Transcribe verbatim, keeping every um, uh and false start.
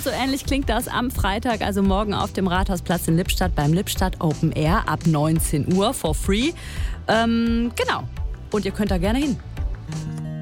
und so ähnlich klingt das am Freitag, also morgen auf dem Rathausplatz in Lippstadt beim Lippstadt Open Air ab neunzehn Uhr for free. Ähm, genau. Und ihr könnt da gerne hin.